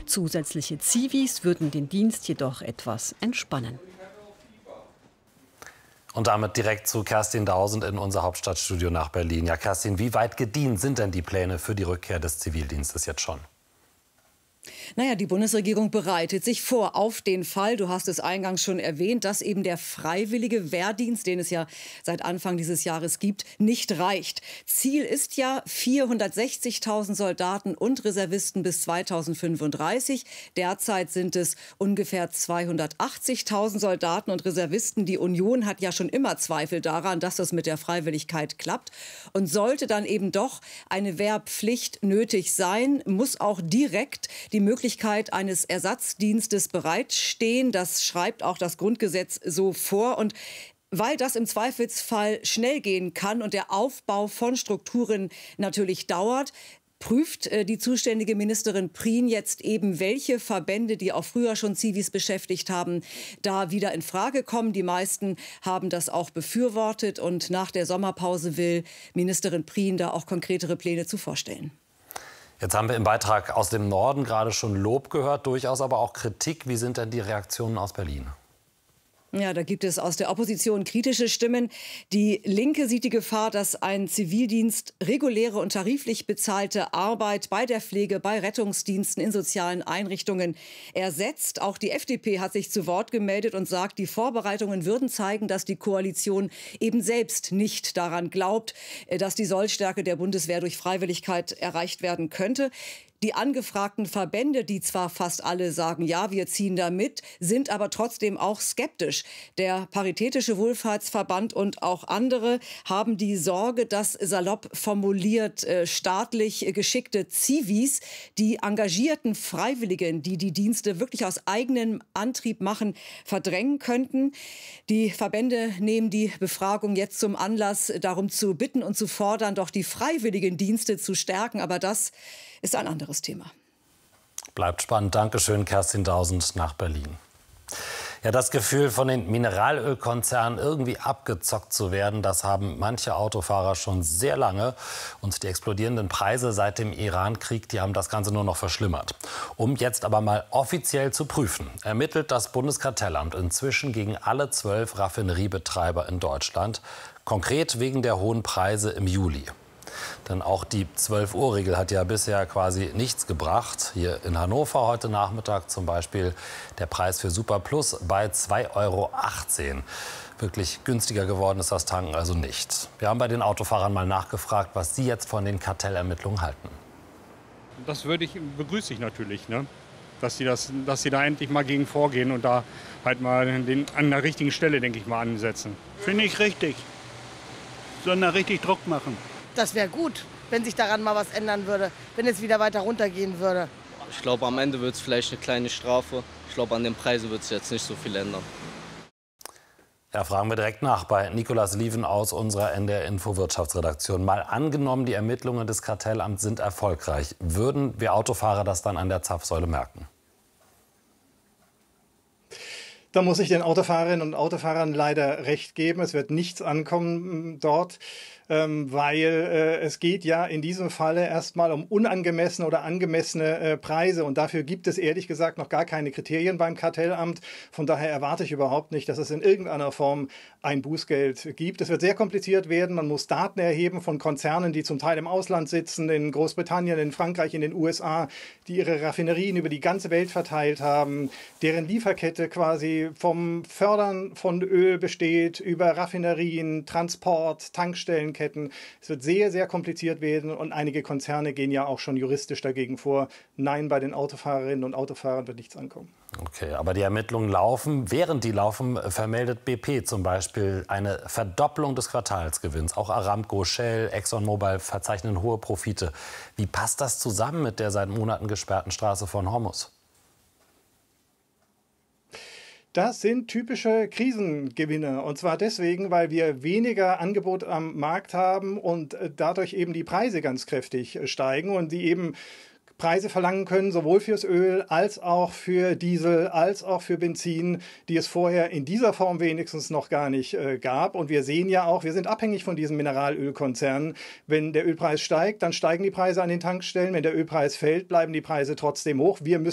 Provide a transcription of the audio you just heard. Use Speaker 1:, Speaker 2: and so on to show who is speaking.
Speaker 1: Zusätzliche Zivis würden den Dienst jedoch etwas entspannen.
Speaker 2: Und damit direkt zu Kerstin Dausend in unser Hauptstadtstudio nach Berlin. Ja, Kerstin, wie weit gediehen sind denn die Pläne für die Rückkehr des Zivildienstes jetzt schon?
Speaker 3: Naja, die Bundesregierung bereitet sich vor auf den Fall, du hast es eingangs schon erwähnt, dass eben der freiwillige Wehrdienst, den es ja seit Anfang dieses Jahres gibt, nicht reicht. Ziel ist ja 460.000 Soldaten und Reservisten bis 2035. Derzeit sind es ungefähr 280.000 Soldaten und Reservisten. Die Union hat ja schon immer Zweifel daran, dass das mit der Freiwilligkeit klappt. Und sollte dann eben doch eine Wehrpflicht nötig sein, muss auch direkt die Möglichkeit eines Ersatzdienstes bereitstehen. Das schreibt auch das Grundgesetz so vor. Und weil das im Zweifelsfall schnell gehen kann und der Aufbau von Strukturen natürlich dauert, prüft die zuständige Ministerin Prien jetzt eben, welche Verbände, die auch früher schon Zivis beschäftigt haben, da wieder in Frage kommen. Die meisten haben das auch befürwortet. Und nach der Sommerpause will Ministerin Prien da auch konkretere Pläne zu vorstellen.
Speaker 2: Jetzt haben wir im Beitrag aus dem Norden gerade schon Lob gehört, durchaus aber auch Kritik. Wie sind denn die Reaktionen aus Berlin?
Speaker 3: Ja, da gibt es aus der Opposition kritische Stimmen. Die Linke sieht die Gefahr, dass ein Zivildienst reguläre und tariflich bezahlte Arbeit bei der Pflege, bei Rettungsdiensten, in sozialen Einrichtungen ersetzt. Auch die FDP hat sich zu Wort gemeldet und sagt, die Vorbereitungen würden zeigen, dass die Koalition eben selbst nicht daran glaubt, dass die Sollstärke der Bundeswehr durch Freiwilligkeit erreicht werden könnte. Die angefragten Verbände, die zwar fast alle sagen, ja, wir ziehen da mit, sind aber trotzdem auch skeptisch. Der Paritätische Wohlfahrtsverband und auch andere haben die Sorge, dass salopp formuliert staatlich geschickte Zivis die engagierten Freiwilligen, die die Dienste wirklich aus eigenem Antrieb machen, verdrängen könnten. Die Verbände nehmen die Befragung jetzt zum Anlass, darum zu bitten und zu fordern, doch die freiwilligen Dienste zu stärken. Aber das ist ein anderes Thema.
Speaker 2: Bleibt spannend. Dankeschön, Kerstin Dausend nach Berlin. Ja, das Gefühl, von den Mineralölkonzernen irgendwie abgezockt zu werden, das haben manche Autofahrer schon sehr lange. Und die explodierenden Preise seit dem Iran-Krieg, die haben das Ganze nur noch verschlimmert. Um jetzt aber mal offiziell zu prüfen, ermittelt das Bundeskartellamt inzwischen gegen alle 12 Raffineriebetreiber in Deutschland. Konkret wegen der hohen Preise im Juli. Denn auch die 12-Uhr-Regel hat ja bisher quasi nichts gebracht. Hier in Hannover heute Nachmittag zum Beispiel der Preis für Super Plus bei 2,18 €. Wirklich günstiger geworden ist das Tanken also nicht. Wir haben bei den Autofahrern mal nachgefragt, was sie jetzt von den Kartellermittlungen halten.
Speaker 4: Das begrüße ich natürlich, ne? Dass sie da endlich mal gegen vorgehen und da halt mal an der richtigen Stelle, denke ich mal, ansetzen.
Speaker 5: Finde ich richtig. Sollen da richtig Druck machen.
Speaker 6: Das wäre gut, wenn sich daran mal was ändern würde, wenn es wieder weiter runtergehen würde.
Speaker 7: Ich glaube, am Ende wird es vielleicht eine kleine Strafe. Ich glaube, an den Preisen wird es jetzt nicht so viel ändern.
Speaker 2: Ja, fragen wir direkt nach bei Nicolas Lieven aus unserer NDR Info Wirtschaftsredaktion. Mal angenommen, die Ermittlungen des Kartellamts sind erfolgreich. Würden wir Autofahrer das dann an der Zapfsäule merken?
Speaker 8: Da muss ich den Autofahrerinnen und Autofahrern leider recht geben. Es wird nichts ankommen dort, weil es geht ja in diesem Falle erstmal um unangemessene oder angemessene Preise. Und dafür gibt es ehrlich gesagt noch gar keine Kriterien beim Kartellamt. Von daher erwarte ich überhaupt nicht, dass es in irgendeiner Form ein Bußgeld gibt. Es wird sehr kompliziert werden. Man muss Daten erheben von Konzernen, die zum Teil im Ausland sitzen, in Großbritannien, in Frankreich, in den USA, die ihre Raffinerien über die ganze Welt verteilt haben, deren Lieferkette quasi vom Fördern von Öl besteht, über Raffinerien, Transport, Tankstellenketten. Es wird sehr, sehr kompliziert werden und einige Konzerne gehen ja auch schon juristisch dagegen vor. Nein, bei den Autofahrerinnen und Autofahrern wird nichts ankommen.
Speaker 2: Okay, aber die Ermittlungen laufen. Während die laufen, vermeldet BP zum Beispiel eine Verdopplung des Quartalsgewinns. Auch Aramco, Shell, ExxonMobil verzeichnen hohe Profite. Wie passt das zusammen mit der seit Monaten gesperrten Straße von Hormuz?
Speaker 8: Das sind typische Krisengewinne. Und zwar deswegen, weil wir weniger Angebot am Markt haben und dadurch eben die Preise ganz kräftig steigen und die eben Preise verlangen können, sowohl fürs Öl als auch für Diesel, als auch für Benzin, die es vorher in dieser Form wenigstens noch gar nicht gab. Und wir sehen ja auch, wir sind abhängig von diesen Mineralölkonzernen. Wenn der Ölpreis steigt, dann steigen die Preise an den Tankstellen. Wenn der Ölpreis fällt, bleiben die Preise trotzdem hoch. Wir müssen